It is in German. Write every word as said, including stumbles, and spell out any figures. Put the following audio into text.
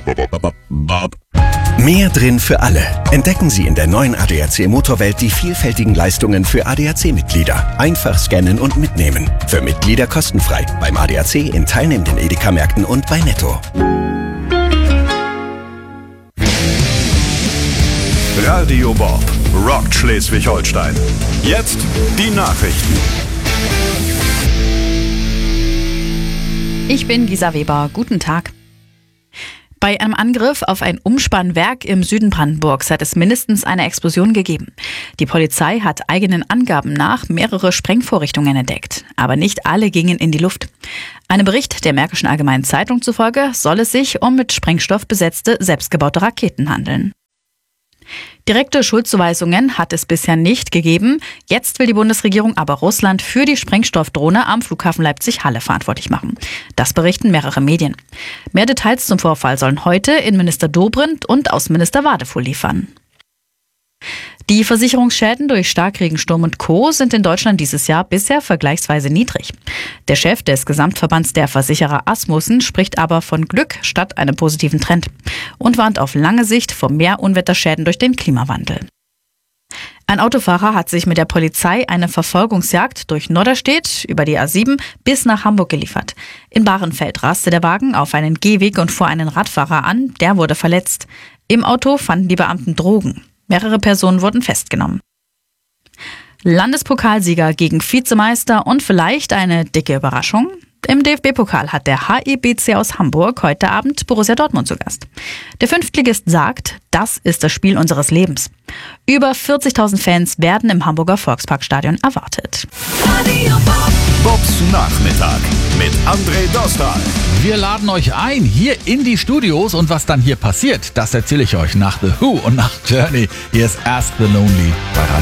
Mehr drin für alle. Entdecken Sie in der neuen A D A C Motorwelt die vielfältigen Leistungen für A D A C-Mitglieder. Einfach scannen und mitnehmen. Für Mitglieder kostenfrei. Beim A D A C in teilnehmenden Edeka-Märkten und bei Netto. Radio Bob rockt Schleswig-Holstein. Jetzt die Nachrichten. Ich bin Gisa Weber. Guten Tag. Bei einem Angriff auf ein Umspannwerk im Süden Brandenburgs hat es mindestens eine Explosion gegeben. Die Polizei hat eigenen Angaben nach mehrere Sprengvorrichtungen entdeckt. Aber nicht alle gingen in die Luft. Einem Bericht der Märkischen Allgemeinen Zeitung zufolge soll es sich um mit Sprengstoff besetzte, selbstgebaute Raketen handeln. Direkte Schuldzuweisungen hat es bisher nicht gegeben. Jetzt will die Bundesregierung aber Russland für die Sprengstoffdrohne am Flughafen Leipzig-Halle verantwortlich machen. Das berichten mehrere Medien. Mehr Details zum Vorfall sollen heute Innenminister Dobrindt und Außenminister Wadefuhl liefern. Die Versicherungsschäden durch Starkregen, Sturm und Co. sind in Deutschland dieses Jahr bisher vergleichsweise niedrig. Der Chef des Gesamtverbands der Versicherer Asmussen spricht aber von Glück statt einem positiven Trend und warnt auf lange Sicht vor mehr Unwetterschäden durch den Klimawandel. Ein Autofahrer hat sich mit der Polizei eine Verfolgungsjagd durch Norderstedt über die A sieben bis nach Hamburg geliefert. In Bahrenfeld raste der Wagen auf einen Gehweg und fuhr einen Radfahrer an, der wurde verletzt. Im Auto fanden die Beamten Drogen. Mehrere Personen wurden festgenommen. Landespokalsieger gegen Vizemeister und vielleicht eine dicke Überraschung? Im D F B-Pokal hat der H E B C aus Hamburg heute Abend Borussia Dortmund zu Gast. Der Fünftligist sagt, das ist das Spiel unseres Lebens. Über vierzigtausend Fans werden im Hamburger Volksparkstadion erwartet. Bobs Nachmittag mit André Dostal. Wir laden euch ein hier in die Studios und was dann hier passiert, das erzähle ich euch nach The Who und nach Journey. Hier ist Ask the Lonely bei Radio